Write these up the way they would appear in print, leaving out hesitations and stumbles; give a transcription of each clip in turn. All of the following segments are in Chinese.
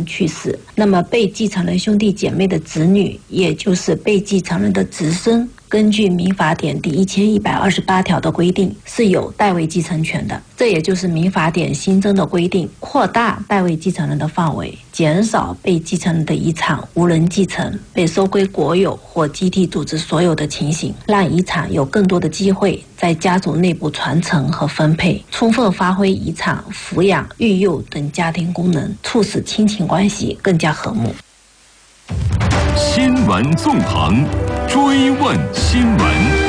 人去世，那么被继承人兄弟姐妹的子女，也就是被继承人的子孙，根据民法典第1128条的规定，是有代位继承权的。这也就是民法典新增的规定，扩大代位继承人的范围，减少被继承人的遗产无人继承、被收归国有或集体组织所有的情形，让遗产有更多的机会在家族内部传承和分配，充分发挥遗产抚养、育幼等家庭功能，促使亲情关系更加和睦。 新闻纵横，追问新闻。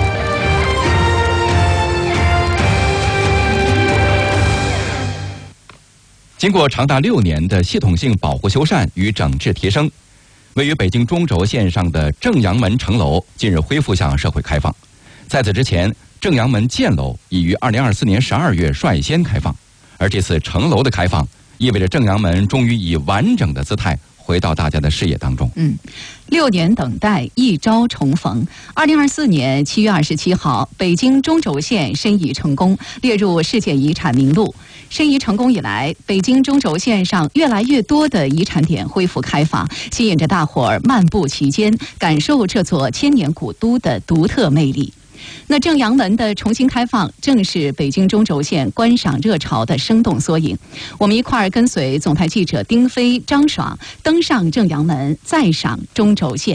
经过长达6年的系统性保护修缮与整治提升，位于北京中轴线上的正阳门城楼近日恢复向社会开放。在此之前，正阳门建楼已于2024年12月率先开放，而这次城楼的开放，意味着正阳门终于以完整的姿态回到大家的视野当中。 6年等待，一朝重逢。2024年7月27号，北京中轴线申遗成功，列入世界遗产名录。申遗成功以来，北京中轴线上越来越多的遗产点恢复开放，吸引着大伙儿漫步其间，感受这座千年古都的独特魅力。那正阳门的重新开放，正是北京中轴线观赏热潮的生动缩影。我们一块儿跟随总台记者丁飞、张爽登上正阳门，再赏中轴线。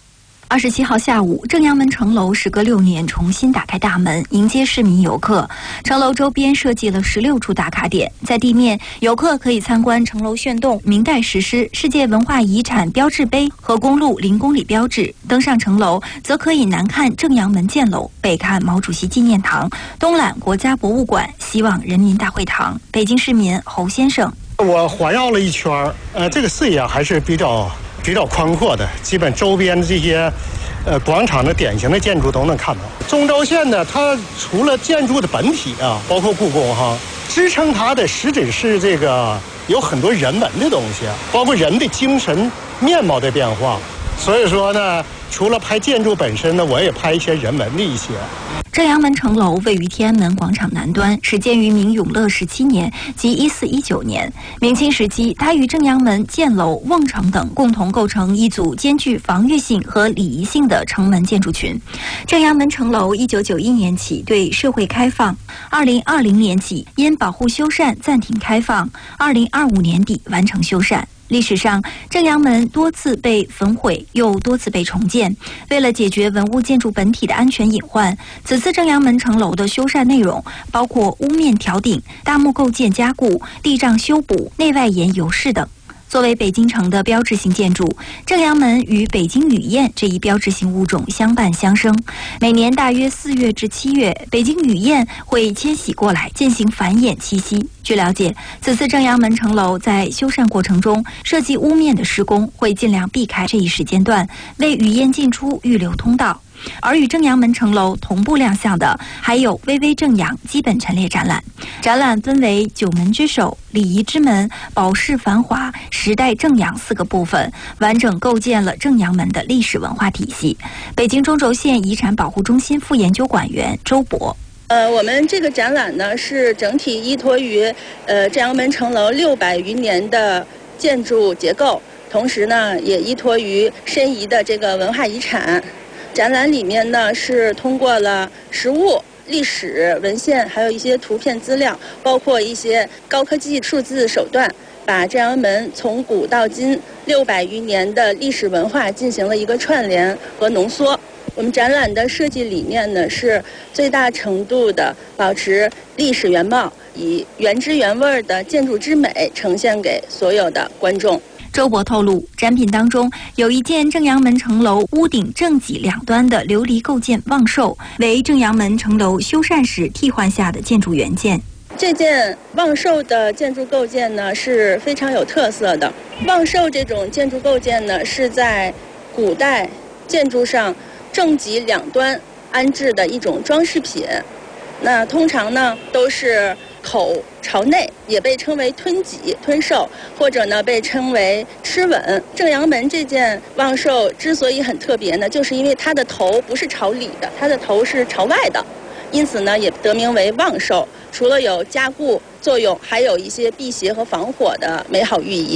27号下午，正阳门城楼时隔6年重新打开大门，迎接市民游客。城楼周边设计了16处打卡点，在地面，游客可以参观城楼炫动、明代石狮、世界文化遗产标志碑和公路0公里标志；登上城楼，则可以南看正阳门建楼，北看毛主席纪念堂，东览国家博物馆、西望人民大会堂。北京市民侯先生： 我环绕了一圈，这个视野还是比较宽阔的，基本周边的这些广场的典型的建筑都能看到。中轴线呢，它除了建筑的本体啊，包括故宫哈，支撑它的实质是这个有很多人文的东西，包括人的精神面貌的变化。所以说呢，除了拍建筑本身呢，我也拍一些人文的一些。 正阳门城楼位于天安门广场南端，始建于明永乐17年即1419年。明清时期，它与正阳门、建楼、瓮城等共同构成一组兼具防御性和礼仪性的城门建筑群。正阳门城楼1991年起对社会开放，2020年起因保护修缮暂停开放，2025年底完成修缮。历史上，正阳门多次被焚毁，又多次被重建。为了解决文物建筑本体的安全隐患，此次正阳门城楼的修缮内容包括屋面挑顶、大木构件加固、地障修补、内外檐油饰等。作为北京城的标志性建筑，正阳门与北京雨燕这一标志性物种相伴相生。每年大约4月至7月，北京雨燕会迁徙过来进行繁衍栖息。据了解，此次正阳门城楼在修缮过程中，设计屋面的施工会尽量避开这一时间段，为雨燕进出预留通道。而与正阳门城楼同步亮相的，还有“巍巍正阳”基本陈列展览。展览分为九门之首、礼仪之门、宝饰繁华、时代正阳4个部分，完整构建了正阳门的历史文化体系。北京中轴线遗产保护中心副研究馆员周博。 我们这个展览呢，是整体依托于正阳门城楼600余年的建筑结构，同时呢，也依托于申遗的这个文化遗产。展览里面呢，是通过了实物、历史文献，还有一些图片资料，包括一些高科技数字手段，把正阳门从古到今600余年的历史文化进行了一个串联和浓缩。我们展览的设计理念呢，是最大程度的保持历史原貌，以原汁原味的建筑之美呈现给所有的观众。 周博透露，展品当中有一件正阳门城楼屋顶正脊两端的琉璃构件望寿，为正阳门城楼修缮时替换下的建筑原件。 这件望寿的建筑构件呢，是非常有特色的。望寿这种建筑构件呢，是在古代建筑上正脊两端安置的一种装饰品。那通常呢，都是口朝内，也被称为吞脊、吞寿，或者呢被称为螭吻。正阳门这件望寿之所以很特别呢，就是因为它的头不是朝里的，它的头是朝外的，因此呢也得名为望寿。除了有加固作用，还有一些辟邪和防火的美好寓意。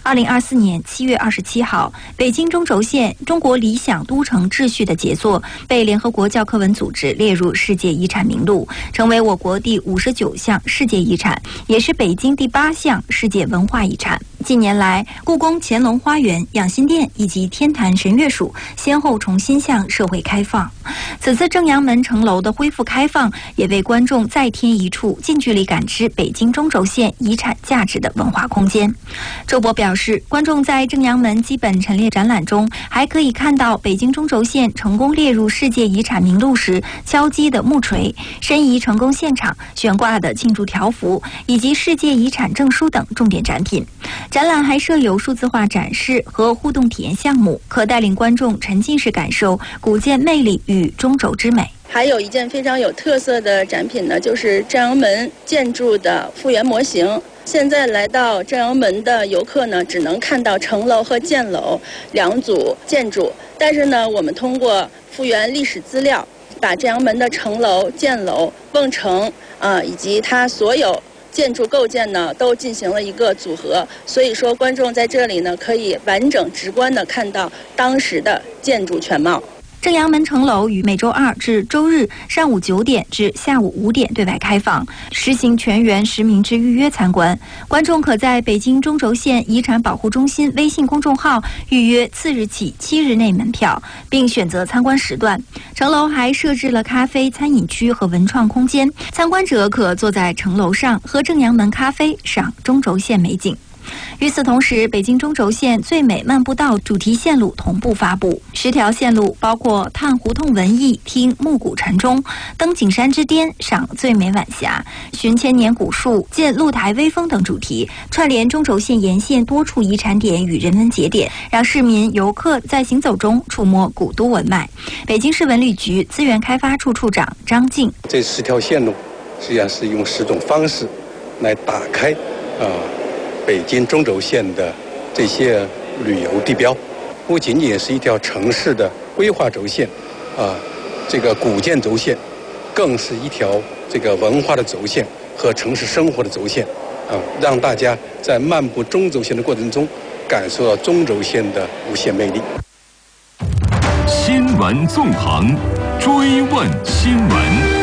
2024年7月27号，北京中轴线中国理想都城秩序的杰作被联合国教科文组织列入世界遗产名录，成为我国第59项世界遗产，也是北京第8项世界文化遗产。近年来，故宫乾隆花园、养心殿以及天坛神乐署先后重新向社会开放。此次正阳门城楼的恢复开放，也为观众再添一处近距离感知北京中轴线遗产价值的文化空间。周博表示，观众在正阳门基本陈列展览中，还可以看到北京中轴线成功列入世界遗产名录时敲击的木锤、申遗成功现场悬挂的庆祝条幅，以及世界遗产证书等重点展品。展览还设有数字化展示和互动体验项目，可带领观众沉浸式感受古建魅力与中轴之美。 还有一件非常有特色的展品呢，就是正阳门建筑的复原模型。现在来到正阳门的游客呢，只能看到城楼和箭楼两组建筑，但是呢，我们通过复原历史资料，把正阳门的城楼、箭楼、瓮城以及它所有建筑构件呢，都进行了一个组合，所以说观众在这里呢，可以完整直观地看到当时的建筑全貌。 正阳门城楼于每周2至周日上午9点至下午5点对外开放，实行全员实名制预约参观。观众可在北京中轴线遗产保护中心微信公众号预约次日起7日内门票，并选择参观时段。城楼还设置了咖啡、餐饮区和文创空间，参观者可坐在城楼上喝正阳门咖啡，赏中轴线美景。与此同时，北京中轴线最美漫步道主题线路同步发布，10条线路包括探胡同文艺、听暮鼓晨钟、登景山之巅、赏最美晚霞、寻千年古树、见露台微风等主题，串联中轴线沿线多处遗产点与人文节点，让市民游客在行走中触摸古都文脉。北京市文旅局资源开发处处长张静： 这10条线路实际上是用10种方式来打开北京中轴线的这些旅游地标，不仅仅是一条城市的规划轴线，这个古建轴线，更是一条这个文化的轴线和城市生活的轴线，让大家在漫步中轴线的过程中，感受到中轴线的无限魅力。 新闻纵横，追问新闻。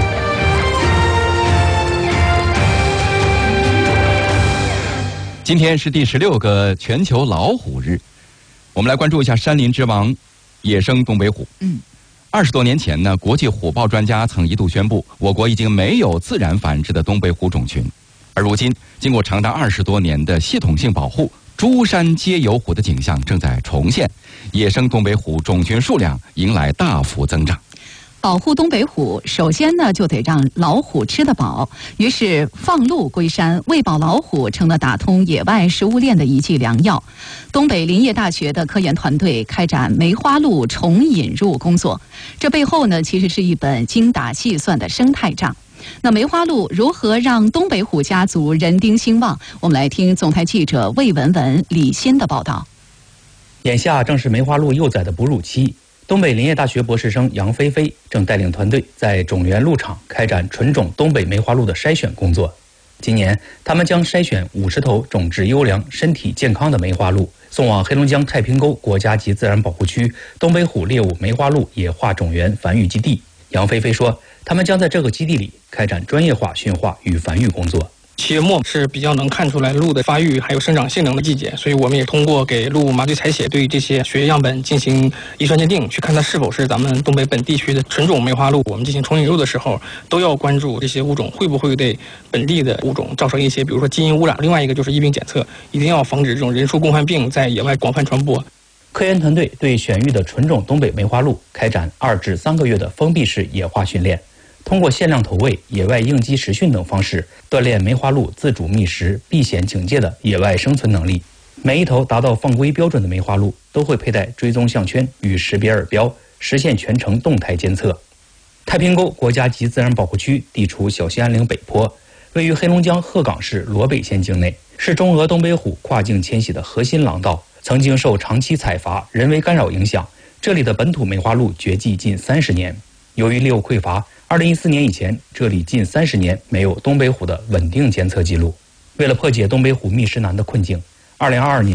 今天是第16个全球老虎日，我们来关注一下山林之王野生东北虎。20多年前呢，国际虎豹专家曾一度宣布，我国已经没有自然繁殖的东北虎种群。而如今，经过长达20多年的系统性保护，诸山皆有虎的景象正在重现，野生东北虎种群数量迎来大幅增长。 保护东北虎，首先呢就得让老虎吃得饱，于是放鹿归山，喂饱老虎成了打通野外食物链的一剂良药。东北林业大学的科研团队开展梅花鹿重引入工作，这背后呢其实是一本精打细算的生态账。那梅花鹿如何让东北虎家族人丁兴旺？我们来听总台记者魏文文、李欣的报道。 眼下正是梅花鹿幼崽的哺乳期。东北林业大学博士生杨菲菲正带领团队在种源鹿场开展纯种东北梅花鹿的筛选工作。今年，他们将筛选50头种质优良、身体健康的梅花鹿，送往黑龙江太平沟国家级自然保护区东北虎猎物梅花鹿野化种源繁育基地。杨菲菲说，他们将在这个基地里开展专业化驯化与繁育工作。 7月末是比较能看出来鹿的发育还有生长性能的季节，所以我们也通过给鹿麻醉采血，对这些血液样本进行遗传鉴定，去看它是否是咱们东北本地区的纯种梅花鹿。我们进行重引入的时候，都要关注这些物种会不会对本地的物种造成一些，比如说基因污染。另外一个就是疫病检测，一定要防止这种人畜共患病在野外广泛传播。 科研团队对选育的纯种东北梅花鹿开展2至3个月的封闭式野化训练。通过限量投喂、野外应激实训等方式，锻炼梅花鹿自主觅食、避险警戒的野外生存能力。每一头达到放归标准的梅花鹿都会佩戴追踪项圈与识别耳标，实现全程动态监测。太平沟国家级自然保护区地处小兴安岭北坡，位于黑龙江鹤岗市罗北县境内，是中俄东北虎跨境迁徙的核心廊道。曾经受长期采伐、人为干扰影响，这里的本土梅花鹿绝迹近30年。由于猎物匮乏，2014年以前，这里近30年没有东北虎的稳定监测记录。为了破解东北虎觅食难的困境，2022年